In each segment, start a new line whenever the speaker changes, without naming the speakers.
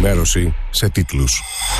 ενημέρωση σε τίτλους.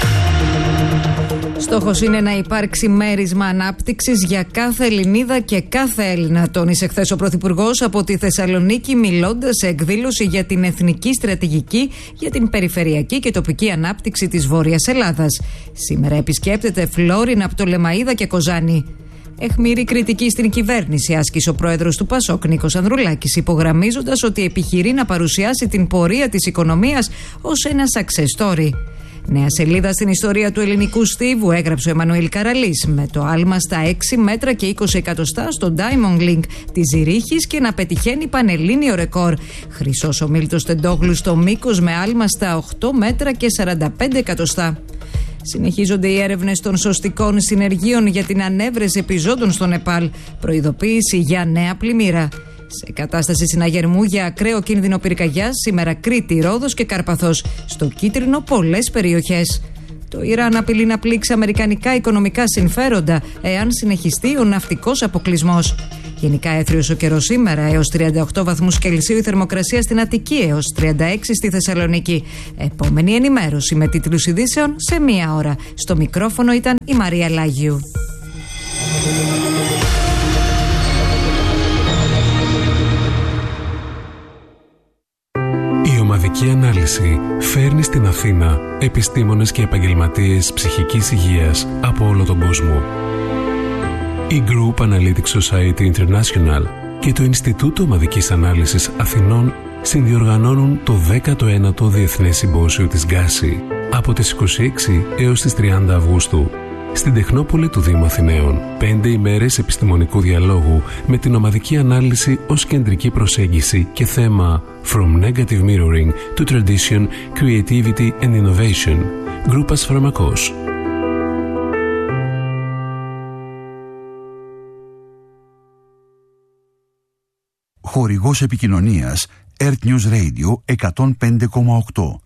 Στόχος είναι να υπάρξει μέρισμα ανάπτυξης για κάθε Ελληνίδα και κάθε Έλληνα, τόνισε χθες ο Πρωθυπουργός από τη Θεσσαλονίκη, μιλώντας σε εκδήλωση για την εθνική στρατηγική για την περιφερειακή και τοπική ανάπτυξη της Βόρειας Ελλάδας. Σήμερα επισκέπτεται Φλόρινα, Πτολεμαΐδα και Κοζάνη. Αιχμηρή κριτική στην κυβέρνηση άσκησε ο πρόεδρος του ΠΑΣΟΚ, Νίκος Ανδρουλάκης, υπογραμμίζοντας ότι επιχειρεί να παρουσιάσει την πορεία της οικονομίας ως ένα success story. Νέα σελίδα στην ιστορία του ελληνικού στίβου, έγραψε ο Εμμανουήλ Καραλής, με το άλμα στα 6 μέτρα και 20 εκατοστά στο Diamond Link της Ζηρίχης και να πετυχαίνει πανελλήνιο ρεκόρ. Χρυσός ο Μίλτος Τεντόγλου στο μήκος με άλμα στα 8 μέτρα και 45 εκατοστά. Συνεχίζονται οι έρευνες των σωστικών συνεργείων για την ανέβρεση επιζώντων στο Νεπάλ. Προειδοποίηση για νέα πλημμύρα. Σε κατάσταση συναγερμού για ακραίο κίνδυνο πυρκαγιάς, σήμερα Κρήτη, Ρόδος και Κάρπαθος. Στο κίτρινο πολλές περιοχές. Το Ιράν απειλεί να πλήξει αμερικανικά οικονομικά συμφέροντα εάν συνεχιστεί ο ναυτικός αποκλεισμός. Γενικά έθριος ο καιρός σήμερα, έως 38 βαθμούς Κελσίου η θερμοκρασία στην Αττική, έως 36 στη Θεσσαλονίκη. Επόμενη ενημέρωση με τίτλους ειδήσεων σε μία ώρα. Στο μικρόφωνο ήταν η Μαρία Λάγιου.
Η ομαδική ανάλυση φέρνει στην Αθήνα επιστήμονες και επαγγελματίες ψυχικής υγείας από όλο τον κόσμο. Η Group Analytics Society International και το Ινστιτούτο Ομαδικής Ανάλυσης Αθηνών συνδιοργανώνουν το 19ο Διεθνές Συμπόσιο της Γκάση από τις 26 έως τις 30 Αυγούστου στην Τεχνόπολη του Δήμου Αθηναίων. 5 ημέρες επιστημονικού διαλόγου με την ομαδική ανάλυση ως κεντρική προσέγγιση και θέμα From Negative Mirroring to Tradition, Creativity and Innovation. Γκρούπας Φαρμακός.
Χορηγός επικοινωνίας Earth News Radio 105,8.